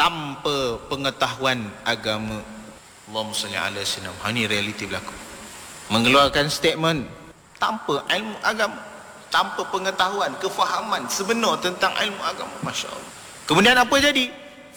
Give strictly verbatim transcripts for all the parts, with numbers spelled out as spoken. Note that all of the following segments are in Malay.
tanpa pengetahuan agama. Allahumma salli ala sayyidina Muhammad. Ini realiti berlaku. Mengeluarkan statement tanpa ilmu agama, tanpa pengetahuan, kefahaman sebenar tentang ilmu agama. Masya Allah. Kemudian apa jadi?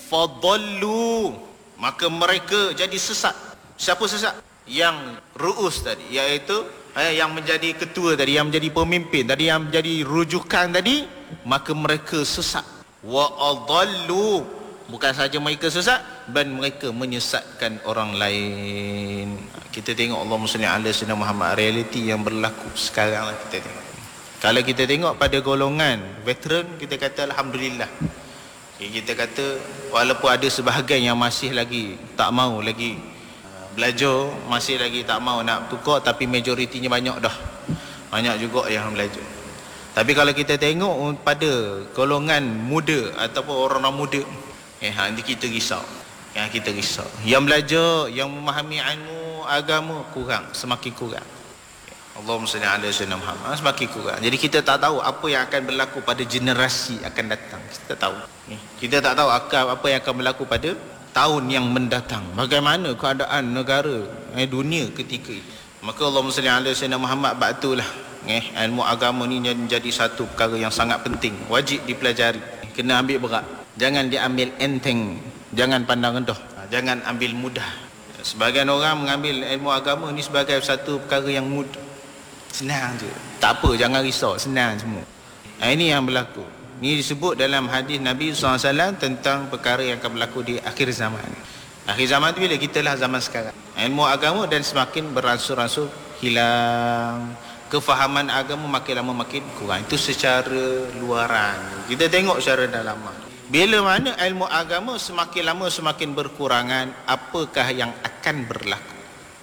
Fadallu, maka mereka jadi sesat. Siapa sesat? Yang ru'us tadi, iaitu eh, yang menjadi ketua tadi, yang menjadi pemimpin tadi, yang menjadi rujukan tadi, maka mereka sesat. Wa adallu, bukan saja mereka sesat, dan mereka menyesatkan orang lain. Kita tengok Allahumma salli ala sayyidina Muhammad, realiti yang berlaku sekarang lah kita tengok. Kalau kita tengok pada golongan veteran, kita kata alhamdulillah. Kita kata walaupun ada sebahagian yang masih lagi tak mau lagi belajar, masih lagi tak mau nak tukar, tapi majoritinya banyak dah. Banyak juga yang belajar. Tapi kalau kita tengok pada golongan muda ataupun orang-orang muda, eh nanti kita risau. Yang kita risau. Yang belajar, yang memahami ilmu agama kurang, semakin kurang. Allahumma salli ala sayyidina Muhammad, semakin kurang. Jadi kita tak tahu apa yang akan berlaku pada generasi akan datang. Kita tak tahu. Kita tak tahu apa yang akan berlaku pada tahun yang mendatang. Bagaimana keadaan negara, eh, dunia ketika itu. Maka Allahumma salli ala sayyidina Muhammad, batulah eh, ilmu agama ni menjadi satu perkara yang sangat penting, wajib dipelajari, kena ambil berat, jangan diambil enteng, jangan pandang rendah, jangan ambil mudah. Sebagian orang mengambil ilmu agama ni sebagai satu perkara yang mudah, senang je, tak apa, jangan risau, senang semua. Ini yang berlaku. Ini disebut dalam hadis Nabi sallallahu alaihi wasallam tentang perkara yang akan berlaku di akhir zaman. Akhir zaman tu bila kita lah zaman sekarang. Ilmu agama dan semakin beransur-ansur hilang. Kefahaman agama makin lama makin kurang. Itu secara luaran. Kita tengok secara dalaman. Bila mana ilmu agama semakin lama semakin berkurangan, apakah yang akan berlaku?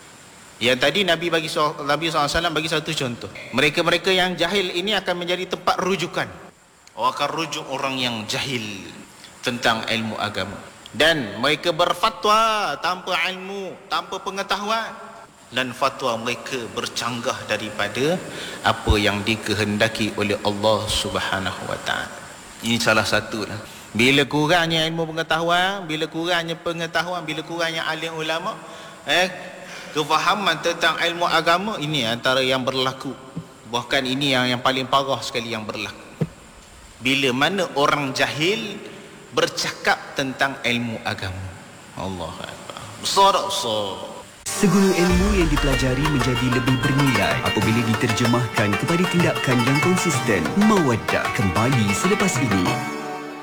Yang tadi Nabi bagi Nabi sallallahu alaihi wasallam bagi satu contoh. Mereka-mereka yang jahil ini akan menjadi tempat rujukan. Orang akan rujuk orang yang jahil tentang ilmu agama. Dan mereka berfatwa tanpa ilmu, tanpa pengetahuan. Dan fatwa mereka bercanggah daripada apa yang dikehendaki oleh Allah Subhanahu wa taala. Ini salah satu lah. Bila kurangnya ilmu pengetahuan, bila kurangnya pengetahuan, bila kurangnya alim ulama, eh, kefahaman tentang ilmu agama, ini antara yang berlaku. Bahkan ini yang yang paling parah sekali yang berlaku. Bila mana orang jahil bercakap tentang ilmu agama. Allah Akbar. Besar tak besar? Segala ilmu yang dipelajari menjadi lebih bernilai apabila diterjemahkan kepada tindakan yang konsisten. Mawaddah kembali selepas ini.